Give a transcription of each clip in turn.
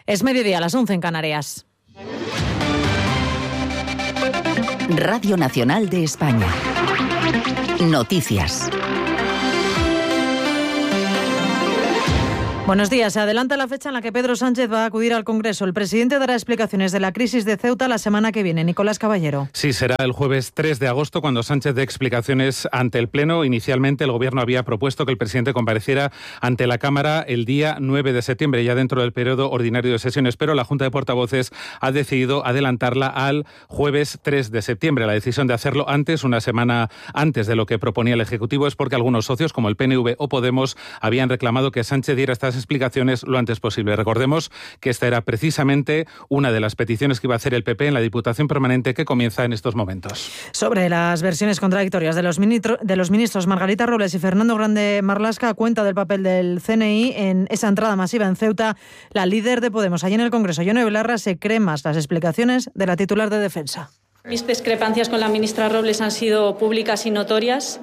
Es mediodía, las 11 en Canarias. Radio Nacional de España. Noticias. Buenos días. Se adelanta la fecha en la que Pedro Sánchez va a acudir al Congreso. El presidente dará explicaciones de la crisis de Ceuta la semana que viene. Nicolás Caballero. Sí, será el jueves 3 de agosto cuando Sánchez dé explicaciones ante el Pleno. Inicialmente el Gobierno había propuesto que el presidente compareciera ante la Cámara el día 9 de septiembre, ya dentro del periodo ordinario de sesiones, pero la Junta de Portavoces ha decidido adelantarla al jueves 3 de septiembre. La decisión de hacerlo antes, una semana antes de lo que proponía el Ejecutivo, es porque algunos socios, como el PNV o Podemos, habían reclamado que Sánchez diera estas explicaciones lo antes posible. Recordemos que esta era precisamente una de las peticiones que iba a hacer el PP en la Diputación Permanente que comienza en estos momentos. Sobre las versiones contradictorias de los ministros Margarita Robles y Fernando Grande Marlaska, a cuenta del papel del CNI en esa entrada masiva en Ceuta, la líder de Podemos allí en el Congreso, Ione Belarra, se cree más las explicaciones de la titular de Defensa. Mis discrepancias con la ministra Robles han sido públicas y notorias.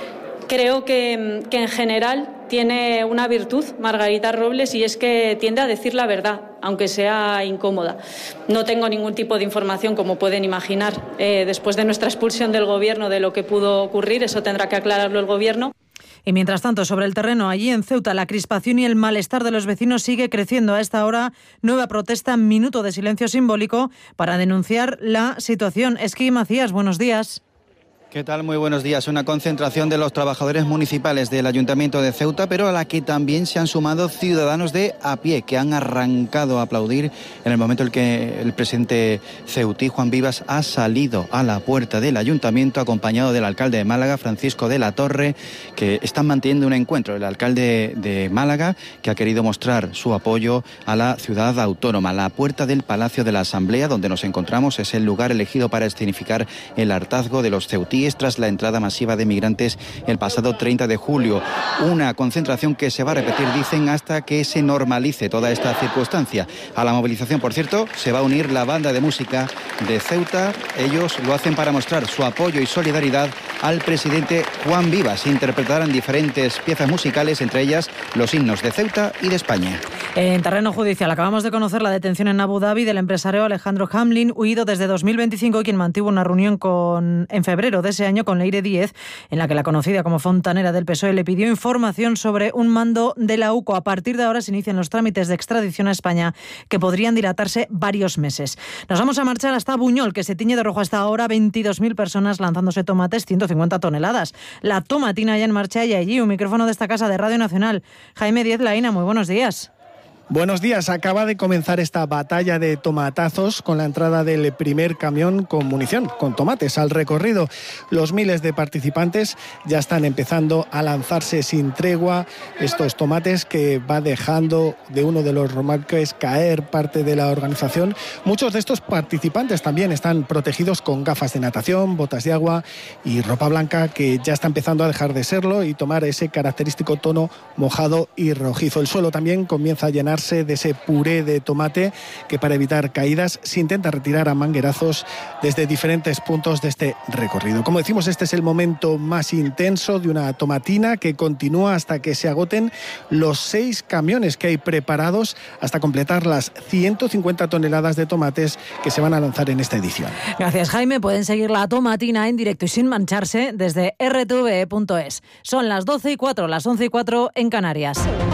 Creo que en general tiene una virtud Margarita Robles, y es que tiende a decir la verdad, aunque sea incómoda. No tengo ningún tipo de información, como pueden imaginar, después de nuestra expulsión del Gobierno, de lo que pudo ocurrir. Eso tendrá que aclararlo el Gobierno. Y mientras tanto, sobre el terreno, allí en Ceuta, la crispación y el malestar de los vecinos sigue creciendo. A esta hora, nueva protesta, minuto de silencio simbólico para denunciar la situación. Esquí Macías, buenos días. ¿Qué tal? Muy buenos días. Una concentración de los trabajadores municipales del Ayuntamiento de Ceuta, pero a la que también se han sumado ciudadanos de a pie, que han arrancado a aplaudir en el momento en que el presidente ceutí, Juan Vivas, ha salido a la puerta del Ayuntamiento acompañado del alcalde de Málaga, Francisco de la Torre, que están manteniendo un encuentro. El alcalde de Málaga, que ha querido mostrar su apoyo a la ciudad autónoma. La puerta del Palacio de la Asamblea, donde nos encontramos, es el lugar elegido para escenificar el hartazgo de los ceutíes tras la entrada masiva de migrantes el pasado 30 de julio. Una concentración que se va a repetir, dicen, hasta que se normalice toda esta circunstancia. A la movilización, por cierto, se va a unir la banda de música de Ceuta. Ellos lo hacen para mostrar su apoyo y solidaridad al presidente Juan Vivas. Interpretarán diferentes piezas musicales, entre ellas los himnos de Ceuta y de España. En terreno judicial, acabamos de conocer la detención en Abu Dhabi del empresario Alejandro Hamlin, huido desde 2025, quien mantuvo una reunión en febrero de ese año con Leire Díez, en la que la conocida como fontanera del PSOE le pidió información sobre un mando de la UCO. A partir de ahora se inician los trámites de extradición a España, que podrían dilatarse varios meses. Nos vamos a marchar hasta Buñol, que se tiñe de rojo hasta ahora. 22.000 personas lanzándose tomates, 150 toneladas. La tomatina ya en marcha, y allí un micrófono de esta casa de Radio Nacional. Jaime Díez Laína, muy buenos días. Buenos días. Acaba de comenzar esta batalla de tomatazos con la entrada del primer camión con munición, con tomates, al recorrido. Los miles de participantes ya están empezando a lanzarse sin tregua estos tomates que va dejando de uno de los remolques caer parte de la organización. Muchos de estos participantes también están protegidos con gafas de natación, botas de agua y ropa blanca, que ya está empezando a dejar de serlo y tomar ese característico tono mojado y rojizo. El suelo también comienza a llenarse de ese puré de tomate que, para evitar caídas, se intenta retirar a manguerazos desde diferentes puntos de este recorrido. Como decimos, este es el momento más intenso de una tomatina que continúa hasta que se agoten los 6 camiones que hay preparados hasta completar las 150 toneladas de tomates que se van a lanzar en esta edición. Gracias, Jaime. Pueden seguir la tomatina en directo y sin mancharse desde rtve.es. Son las 12:04, las 11:04 en Canarias.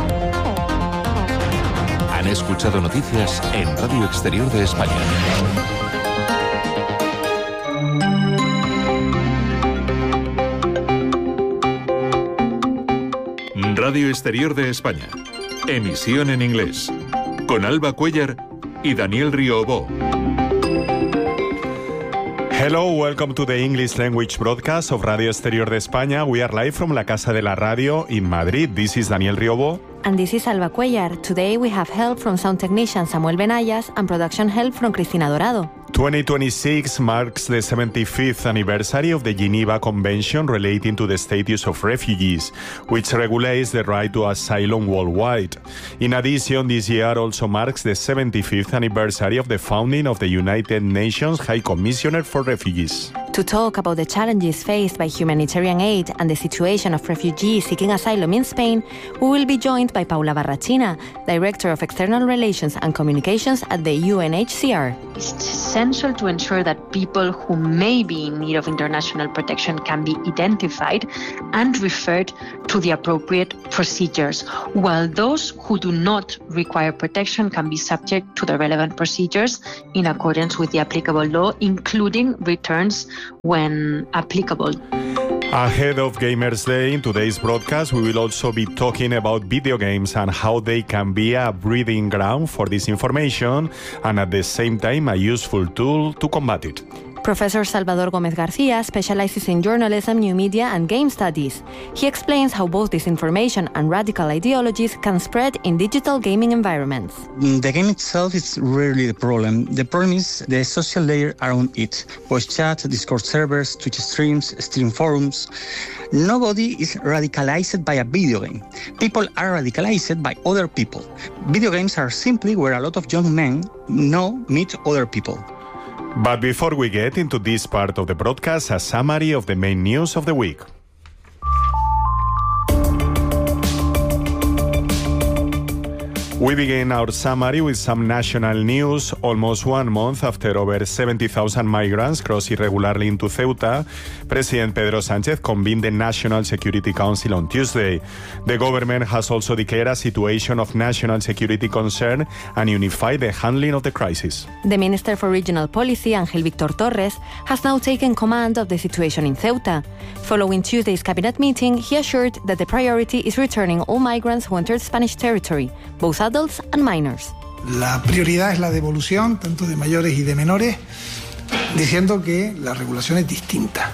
Han escuchado noticias en Radio Exterior de España. Radio Exterior de España. Emisión en inglés. Con Alba Cuellar y Daniel Riobó. Hello, welcome to the English language broadcast of Radio Exterior de España. We are live from la Casa de la Radio in Madrid. This is Daniel Riobó. And this is Alba Cuellar. Today we have help from sound technician Samuel Benayas and production help from Cristina Dorado. 2026 marks the 75th anniversary of the Geneva Convention relating to the status of refugees, which regulates the right to asylum worldwide. In addition, this year also marks the 75th anniversary of the founding of the United Nations High Commissioner for Refugees. To talk about the challenges faced by humanitarian aid and the situation of refugees seeking asylum in Spain, we will be joined by Paula Barrachina, Director of External Relations and Communications at the UNHCR. It's essential to ensure that people who may be in need of international protection can be identified and referred to the appropriate procedures, while those who do not require protection can be subject to the relevant procedures in accordance with the applicable law, including returns when applicable. Ahead of Gamers Day, in today's broadcast, we will also be talking about video games and how they can be a breeding ground for disinformation and at the same time a useful tool to combat it. Professor Salvador Gómez García specializes in journalism, new media and game studies. He explains how both disinformation and radical ideologies can spread in digital gaming environments. The game itself is rarely the problem. The problem is the social layer around it. Voice chat, Discord servers, Twitch streams, Steam forums. Nobody is radicalized by a video game. People are radicalized by other people. Video games are simply where a lot of young men meet other people. But before we get into this part of the broadcast, a summary of the main news of the week. We begin our summary with some national news. Almost 1 month after over 70,000 migrants crossed irregularly into Ceuta, President Pedro Sánchez convened the National Security Council on Tuesday. The government has also declared a situation of national security concern and unified the handling of the crisis. The Minister for Regional Policy, Ángel Víctor Torres, has now taken command of the situation in Ceuta. Following Tuesday's cabinet meeting, he assured that the priority is returning all migrants who entered Spanish territory, both adults and minors. La prioridad es la devolución, tanto de mayores y de menores, diciendo que la regulación es distinta.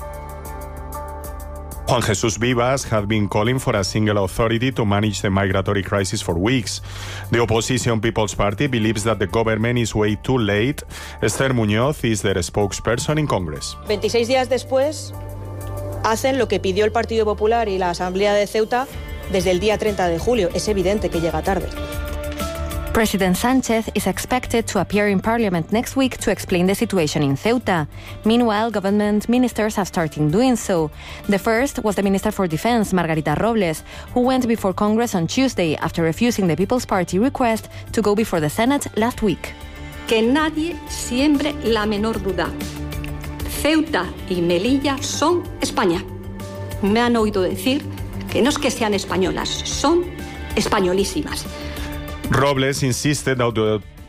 Juan Jesús Vivas had been calling for a single authority to manage the migratory crisis for weeks. The opposition People's Party believes that the government is way too late. Esther Muñoz is their spokesperson in Congress. 26 días después, hacen lo que pidió el Partido Popular y la Asamblea de Ceuta desde el día 30 de julio. Es evidente que llega tarde. President Sánchez is expected to appear in Parliament next week to explain the situation in Ceuta. Meanwhile, government ministers have started doing so. The first was the Minister for Defense, Margarita Robles, who went before Congress on Tuesday after refusing the People's Party request to go before the Senate last week. Que nadie siembre la menor duda. Ceuta y Melilla son España. Me han oído decir que no es que sean españolas, son españolísimas. Robles insisted that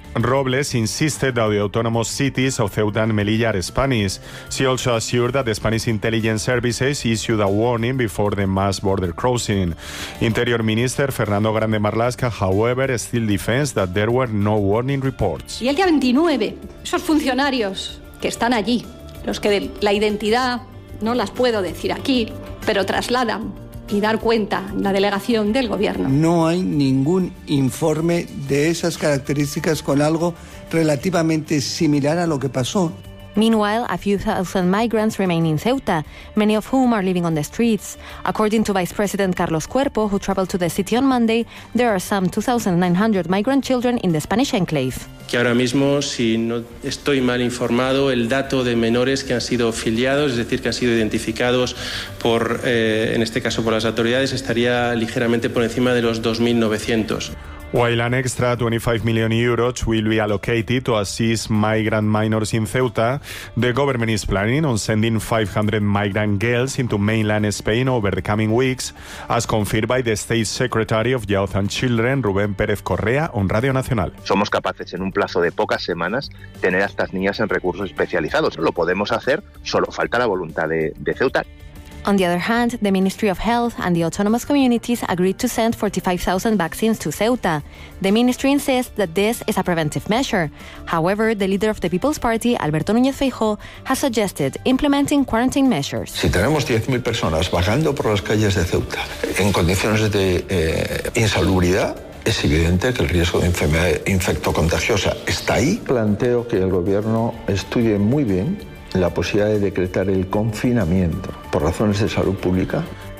the autonomous cities of Ceuta and Melilla are Spanish. She also assured that the Spanish intelligence services issued a warning before the mass border crossing. Interior Minister Fernando Grande Marlaska, however, still defends that there were no warning reports. Y el día 29, esos funcionarios que están allí, los que la identidad no las puedo decir aquí, pero trasladan y dar cuenta en la delegación del gobierno. No hay ningún informe de esas características con algo relativamente similar a lo que pasó. Meanwhile, a few thousand migrants remain in Ceuta, many of whom are living on the streets. According to Vice President Carlos Cuerpo, who traveled to the city on Monday, there are some 2,900 migrant children in the Spanish enclave. Que ahora mismo, si no estoy mal informado, el dato de menores que han sido filiados, es decir, que han sido identificados por, en este caso por las autoridades, estaría ligeramente por encima de los 2.900. While an extra 25 million euros will be allocated to assist migrant minors in Ceuta, the government is planning on sending 500 migrant girls into mainland Spain over the coming weeks, as confirmed by the State Secretary of Youth and Children, Rubén Pérez Correa, on Radio Nacional. Somos capaces en un plazo de pocas semanas tener a estas niñas en recursos especializados. Lo podemos hacer, solo falta la voluntad de Ceuta. On the other hand, the Ministry of Health and the autonomous communities agreed to send 45,000 vaccines to Ceuta. The ministry insists that this is a preventive measure. However, the leader of the People's Party, Alberto Núñez Feijóo, has suggested implementing quarantine measures. Si tenemos 10.000 personas vagando por las calles de Ceuta en condiciones de insalubridad, es evidente que el riesgo de enfermedad infectocontagiosa está ahí. Planteo que el Gobierno estudie muy bien la posibilidad de decretar el confinamiento por razones de salud pública.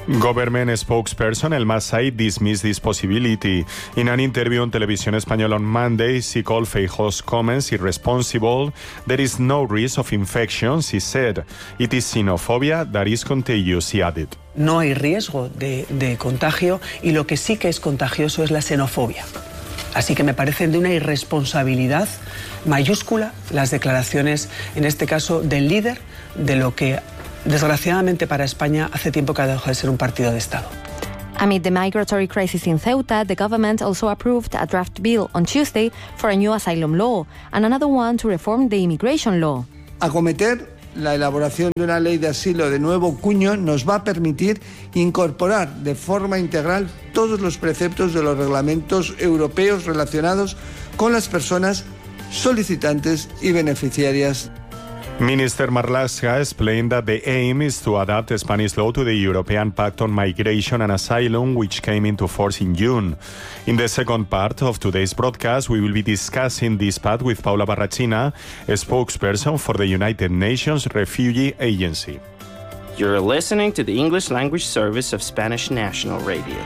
Government spokesperson Elma Said dismissed this possibility. In an interview on Televisión Española on Monday, she called Feijóo's comments irresponsible. There is no risk of infection, she said. It is xenophobia that is contagious, he added. No hay riesgo de contagio y lo que sí que es contagioso es la xenofobia. Así que me parecen de una irresponsabilidad mayúscula las declaraciones, en este caso, del líder de lo que, desgraciadamente para España, hace tiempo que ha dejado de ser un partido de Estado. Amid the migratory crisis in Ceuta, the government also approved a draft bill on Tuesday for a new asylum law and another one to reform the immigration law. Acometer la elaboración de una ley de asilo de nuevo cuño nos va a permitir incorporar de forma integral todos los preceptos de los reglamentos europeos relacionados con las personas solicitantes y beneficiarias. Minister Marlaska explained that the aim is to adapt Spanish law to the European Pact on Migration and Asylum, which came into force in June. In the second part of today's broadcast, we will be discussing this pact with Paula Barrachina, a spokesperson for the United Nations Refugee Agency. You're listening to the English language service of Spanish National Radio.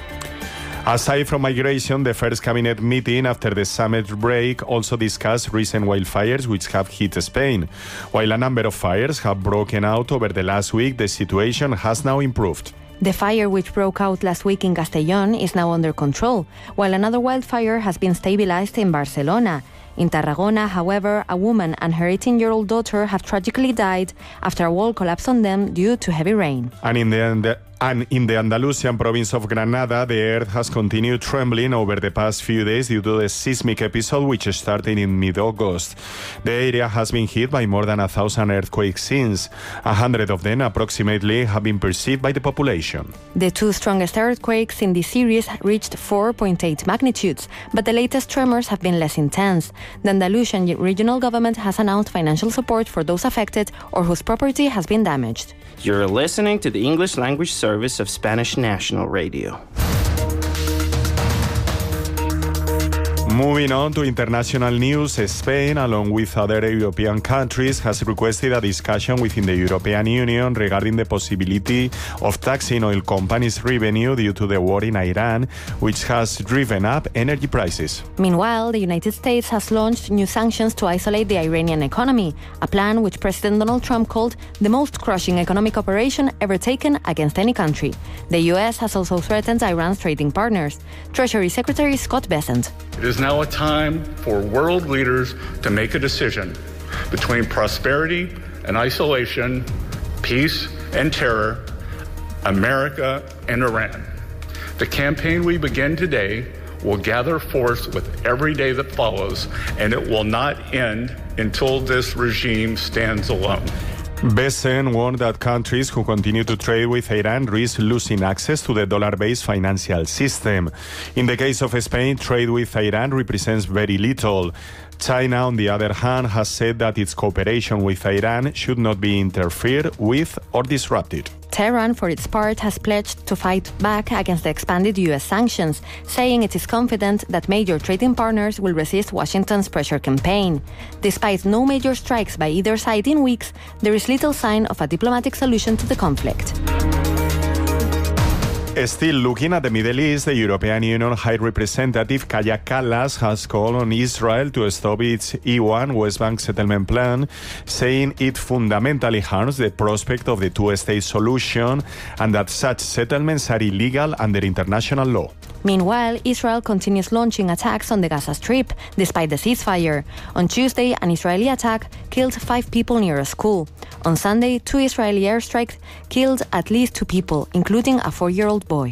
Aside from migration, the first cabinet meeting after the summer break also discussed recent wildfires which have hit Spain. While a number of fires have broken out over the last week, the situation has now improved. The fire which broke out last week in Castellón is now under control, while another wildfire has been stabilized in Barcelona. In Tarragona, however, a woman and her 18-year-old daughter have tragically died after a wall collapsed on them due to heavy rain. And in the Andalusian province of Granada, the earth has continued trembling over the past few days due to the seismic episode which started in mid-August. The area has been hit by more than 1,000 earthquakes since. 100 of them approximately have been perceived by the population. The two strongest earthquakes in this series reached 4.8 magnitudes, but the latest tremors have been less intense. The Andalusian regional government has announced financial support for those affected or whose property has been damaged. You're listening to the English language service of Spanish National Radio. Moving on to international news, Spain, along with other European countries, has requested a discussion within the European Union regarding the possibility of taxing oil companies' revenue due to the war in Iran, which has driven up energy prices. Meanwhile, the United States has launched new sanctions to isolate the Iranian economy, a plan which President Donald Trump called the most crushing economic operation ever taken against any country. The U.S. has also threatened Iran's trading partners. Treasury Secretary Scott Bessent. It is now a time for world leaders to make a decision between prosperity and isolation, peace and terror, America and Iran. The campaign we begin today will gather force with every day that follows, and it will not end until this regime stands alone. Bessent warned that countries who continue to trade with Iran risk losing access to the dollar-based financial system. In the case of Spain, trade with Iran represents very little. China, on the other hand, has said that its cooperation with Iran should not be interfered with or disrupted. Tehran, for its part, has pledged to fight back against the expanded U.S. sanctions, saying it is confident that major trading partners will resist Washington's pressure campaign. Despite no major strikes by either side in weeks, there is little sign of a diplomatic solution to the conflict. Still looking at the Middle East, the European Union High Representative Kaja Kallas has called on Israel to stop its E1 West Bank settlement plan, saying it fundamentally harms the prospect of the two-state solution and that such settlements are illegal under international law. Meanwhile, Israel continues launching attacks on the Gaza Strip, despite the ceasefire. On Tuesday, an Israeli attack killed 5 people near a school. On Sunday, 2 Israeli airstrikes killed at least 2 people, including a 4-year-old boy.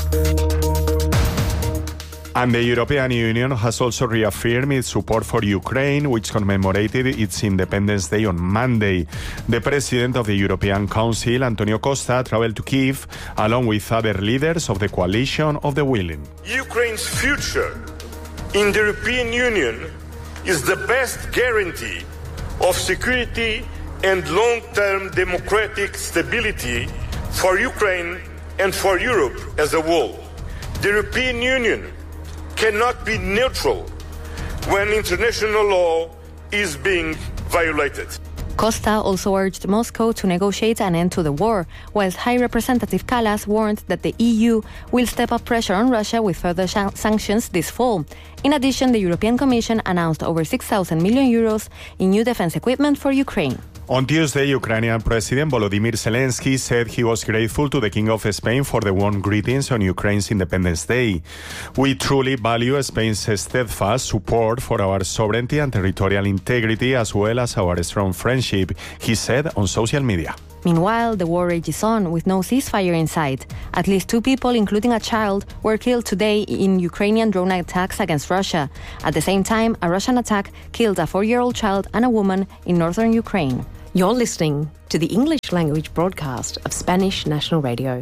And the European Union has also reaffirmed its support for Ukraine, which commemorated its Independence Day on Monday. The President of the European Council, Antonio Costa, traveled to Kyiv, along with other leaders of the Coalition of the Willing. Ukraine's future in the European Union is the best guarantee of security and long-term democratic stability for Ukraine and for Europe as a whole. The European Union cannot be neutral when international law is being violated. Costa also urged Moscow to negotiate an end to the war, whilst High Representative Kallas warned that the EU will step up pressure on Russia with further sanctions this fall. In addition, the European Commission announced over 6,000 million euros in new defense equipment for Ukraine. On Tuesday, Ukrainian President Volodymyr Zelensky said he was grateful to the King of Spain for the warm greetings on Ukraine's Independence Day. We truly value Spain's steadfast support for our sovereignty and territorial integrity, as well as our strong friendship, he said on social media. Meanwhile, the war rages on with no ceasefire in sight. At least 2 people, including a child, were killed today in Ukrainian drone attacks against Russia. At the same time, a Russian attack killed a 4-year-old child and a woman in northern Ukraine. You're listening to the English language broadcast of Spanish National Radio.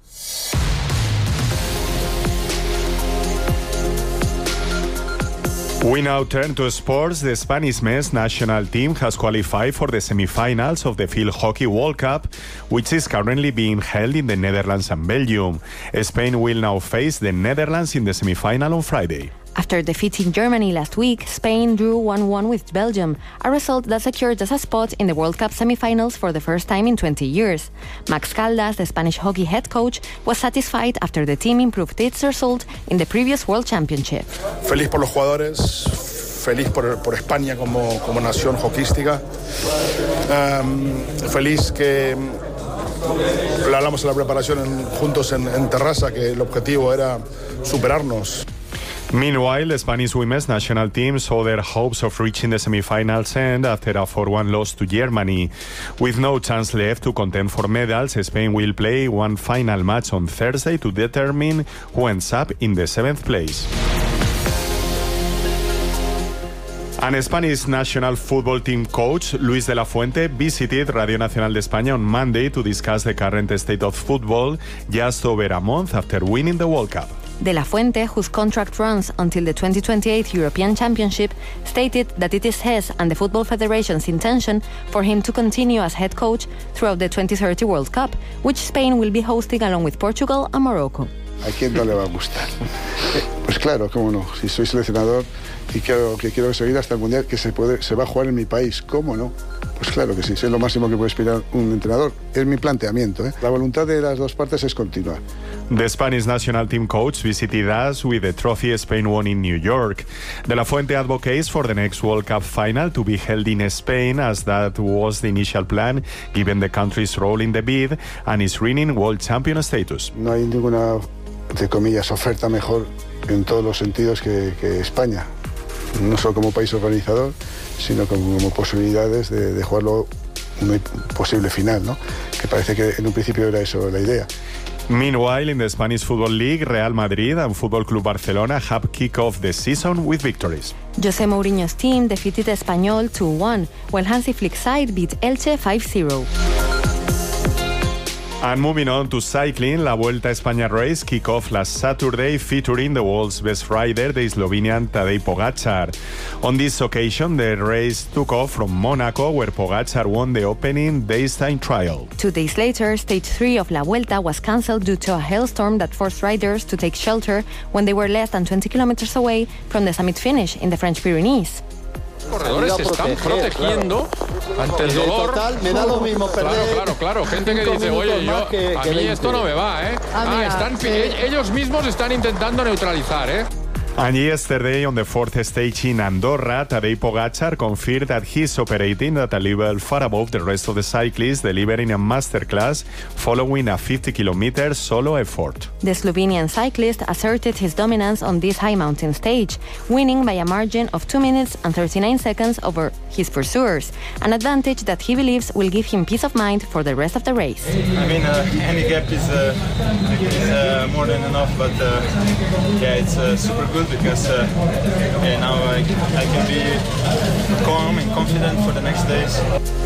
We now turn to sports. The Spanish men's national team has qualified for the semi-finals of the Field Hockey World Cup, which is currently being held in the Netherlands and Belgium. Spain will now face the Netherlands in the semi-final on Friday. After defeating Germany last week, Spain drew 1-1 with Belgium, a result that secured us a spot in the World Cup semi-finals for the first time in 20 years. Max Caldas, the Spanish hockey head coach, was satisfied after the team improved its result in the previous World Championship. Feliz por los jugadores, feliz por España como nación hockeyística, feliz que hablamos en la preparación juntos en terraza, que el objetivo era superarnos. Meanwhile, the Spanish women's national team saw their hopes of reaching the semi-finals end after a 4-1 loss to Germany. With no chance left to contend for medals, Spain will play one final match on Thursday to determine who ends up in the 7th place. An Spanish national football team coach, Luis de la Fuente, visited Radio Nacional de España on Monday to discuss the current state of football just over a month after winning the World Cup. De la Fuente, whose contract runs until the 2028 European Championship, stated that it is his and the Football Federation's intention for him to continue as head coach throughout the 2030 World Cup, which Spain will be hosting along with Portugal and Morocco. ¿A quién no le va a gustar? Pues claro, cómo no. Si soy seleccionador y quiero seguir hasta el Mundial, que se va a jugar en mi país, ¿cómo no? Pues claro que sí, es lo máximo que puede aspirar un entrenador. Es mi planteamiento, ¿eh? La voluntad de las dos partes es continuar. The Spanish national team coach visited us with the trophy Spain won in New York. De la Fuente advocates for the next World Cup final to be held in Spain, as that was the initial plan, given the country's role in the bid and its reigning world champion status. No hay ninguna, entre comillas, oferta mejor en todos los sentidos que España. No solo como país organizador, sino como posibilidades de jugarlo una posible final, ¿no? Que parece que en un principio era eso la idea. Meanwhile, in the Spanish Football League, Real Madrid and Football Club Barcelona have kicked off the season with victories. José Mourinho's team defeated Espanyol 2-1, while Hansi Flick's side beat Elche 5-0. And moving on to cycling, La Vuelta a España race kicked off last Saturday, featuring the world's best rider, the Slovenian Tadej Pogačar. On this occasion, the race took off from Monaco, where Pogačar won the opening day's time trial. 2 days later, stage 3 of La Vuelta was cancelled due to a hailstorm that forced riders to take shelter when they were less than 20 kilometers away from the summit finish in the French Pyrenees. Los corredores se están protegiendo ante el dolor. Total, me da lo mismo perder. Claro. Gente que dice, oye, a mí esto no me va, ¿eh? Ellos mismos están intentando neutralizar, ¿eh? And yesterday, on the 4th stage in Andorra, Tadej Pogačar confirmed that he's operating at a level far above the rest of the cyclists, delivering a masterclass following a 50-kilometer solo effort. The Slovenian cyclist asserted his dominance on this high mountain stage, winning by a margin of 2 minutes and 39 seconds over his pursuers, an advantage that he believes will give him peace of mind for the rest of the race. I mean, any gap is more than enough, but it's super good. Because now I can be calm and confident for the next days.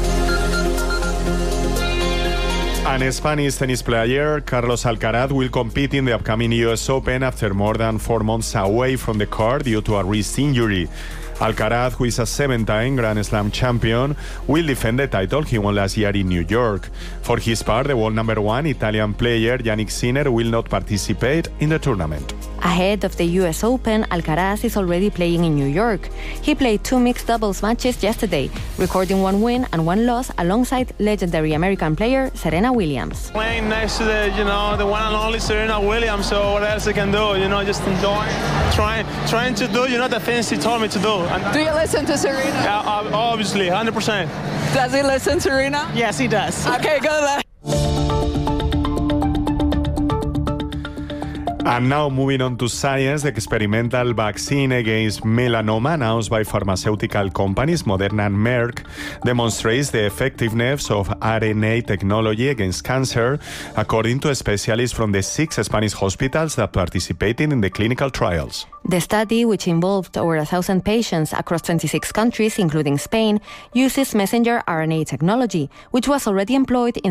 An Spanish tennis player, Carlos Alcaraz, will compete in the upcoming US Open after more than 4 months away from the court due to a wrist injury. Alcaraz, who is a 7-time Grand Slam champion, will defend the title he won last year in New York. For his part, the world number 1 Italian player Jannik Sinner will not participate in the tournament. Ahead of the US Open, Alcaraz is already playing in New York. He played 2 mixed doubles matches yesterday, recording 1 win and 1 loss alongside legendary American player Serena Williams. Playing next to the one and only Serena Williams, so what else I can do? Just enjoy, trying to do, the things she told me to do. And do you listen to Serena? Obviously, 100%. Does he listen to Serena? Yes, he does. Okay, go then. And now moving on to science, the experimental vaccine against melanoma announced by pharmaceutical companies Moderna and Merck demonstrates the effectiveness of RNA technology against cancer, according to specialists from the 6 Spanish hospitals that participated in the clinical trials. The study, which involved over 1,000 patients across 26 countries, including Spain, uses messenger RNA technology, which was already employed in